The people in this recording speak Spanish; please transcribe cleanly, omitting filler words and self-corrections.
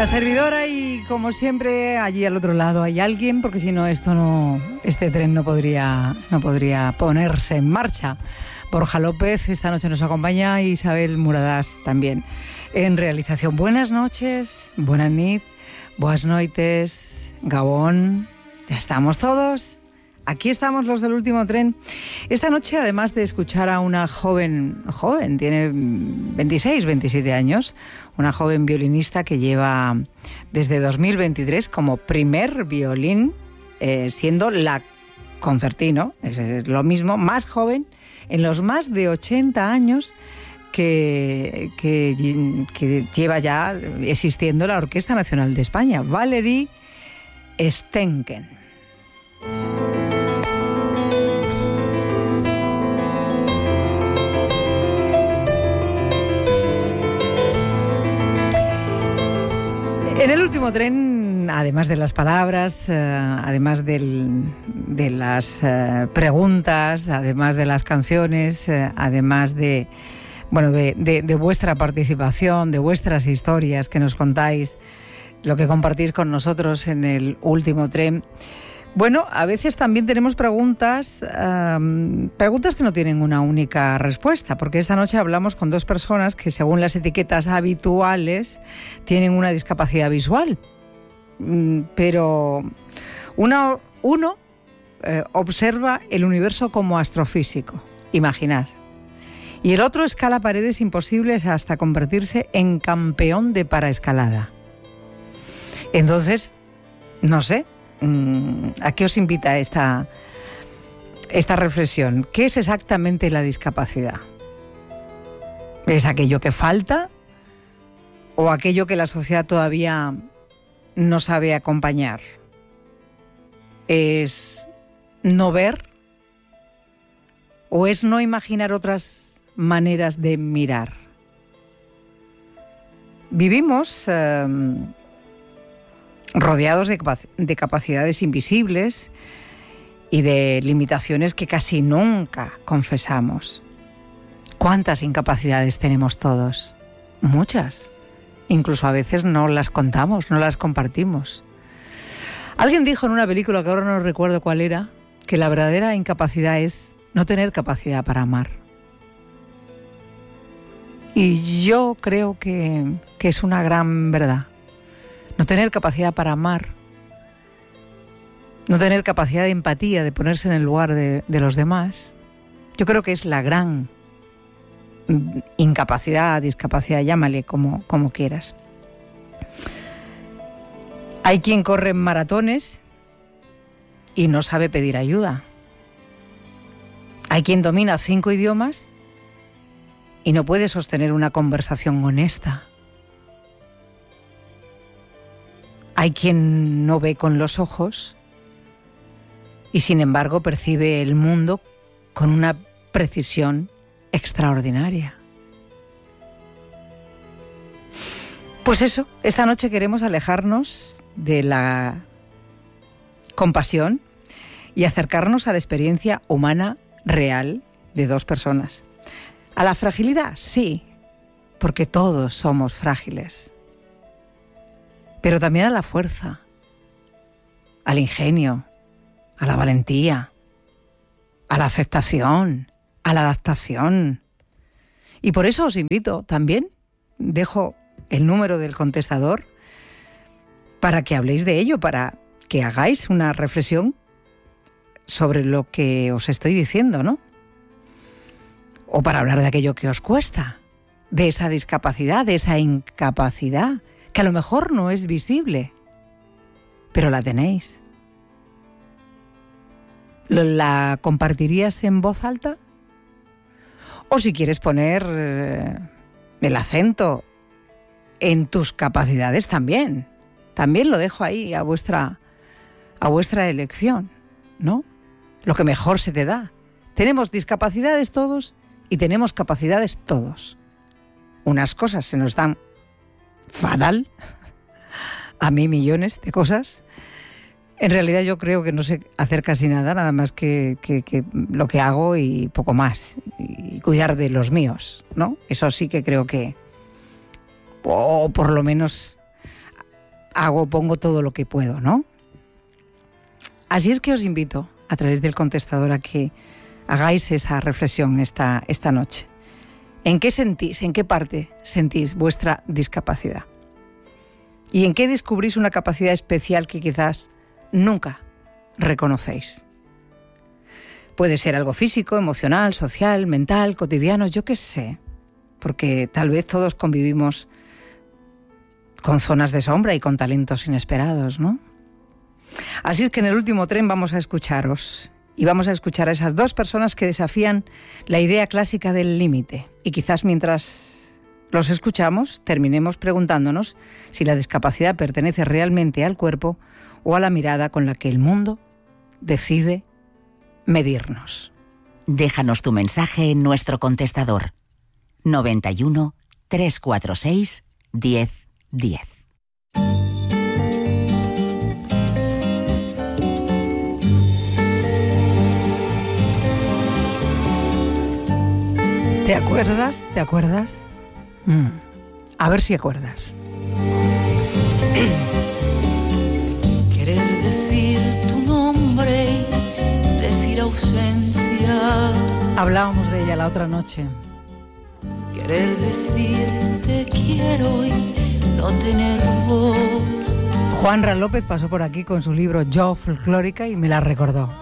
Una servidora y, como siempre, allí al otro lado hay alguien, porque si no, este tren no podría ponerse en marcha. Borja López esta noche nos acompaña, y Isabel Muradas también en realización. Buenas noches, buenas nit, boas noites, Gabón. Ya estamos todos. Aquí estamos los del último tren. Esta noche, además de escuchar a una joven, tiene 26, 27 años, una joven violinista que lleva desde 2023 como primer violín, siendo la concertino, es lo mismo, más joven en los más de 80 años que lleva ya existiendo la Orquesta Nacional de España, Valerie Stencken. En el último tren, además de las palabras, además de las preguntas, además de las canciones, además de vuestra participación, de vuestras historias que nos contáis, lo que compartís con nosotros en el último tren. Bueno, a veces también tenemos preguntas que no tienen una única respuesta, porque esta noche hablamos con dos personas que, según las etiquetas habituales, tienen una discapacidad visual. Pero uno observa el universo como astrofísico, imaginad. Y el otro escala paredes imposibles hasta convertirse en campeón de paraescalada. Entonces, no sé, ¿a qué os invita esta reflexión? ¿Qué es exactamente la discapacidad? ¿Es aquello que falta o aquello que la sociedad todavía no sabe acompañar? ¿Es no ver o es no imaginar otras maneras de mirar? Vivimos rodeados de capacidades invisibles y de limitaciones que casi nunca confesamos. ¿Cuántas incapacidades tenemos todos? Muchas. Incluso a veces no las contamos, no las compartimos. Alguien dijo en una película, que ahora no recuerdo cuál era, que la verdadera incapacidad es no tener capacidad para amar. Y yo creo que es una gran verdad. No tener capacidad para amar, no tener capacidad de empatía, de ponerse en el lugar de los demás, yo creo que es la gran incapacidad, discapacidad, llámale como quieras. Hay quien corre maratones y no sabe pedir ayuda. Hay quien domina 5 idiomas y no puede sostener una conversación honesta. Hay quien no ve con los ojos y, sin embargo, percibe el mundo con una precisión extraordinaria. Pues eso, esta noche queremos alejarnos de la compasión y acercarnos a la experiencia humana real de dos personas. A la fragilidad, sí, porque todos somos frágiles. Pero también a la fuerza, al ingenio, a la valentía, a la aceptación, a la adaptación. Y por eso os invito también, dejo el número del contestador para que habléis de ello, para que hagáis una reflexión sobre lo que os estoy diciendo, ¿no? O para hablar de aquello que os cuesta, de esa discapacidad, de esa incapacidad, que a lo mejor no es visible, pero la tenéis. ¿La compartirías en voz alta? O si quieres poner el acento en tus capacidades también lo dejo ahí a vuestra elección, ¿no? Lo que mejor se te da. Tenemos discapacidades todos y tenemos capacidades todos. Unas cosas se nos dan fatal, a mí millones de cosas. En realidad yo creo que no sé hacer casi nada más que lo que hago y poco más, y cuidar de los míos, ¿no? Eso sí que creo que, o por lo menos pongo todo lo que puedo, ¿no? Así es que os invito, a través del contestador, a que hagáis esa reflexión esta noche. ¿En qué sentís, en qué parte sentís vuestra discapacidad? ¿Y en qué descubrís una capacidad especial que quizás nunca reconocéis? Puede ser algo físico, emocional, social, mental, cotidiano, yo qué sé. Porque tal vez todos convivimos con zonas de sombra y con talentos inesperados, ¿no? Así es que en el último tren vamos a escucharos. Y vamos a escuchar a esas dos personas que desafían la idea clásica del límite. Y quizás mientras los escuchamos, terminemos preguntándonos si la discapacidad pertenece realmente al cuerpo o a la mirada con la que el mundo decide medirnos. Déjanos tu mensaje en nuestro contestador 91 346 1010. ¿Te acuerdas? ¿Te acuerdas? A ver si acuerdas. Querer decir tu nombre, decir ausencia. Hablábamos de ella la otra noche. Querer decir te quiero y no tener voz. Juanra López pasó por aquí con su libro Yo Folclórica y me la recordó.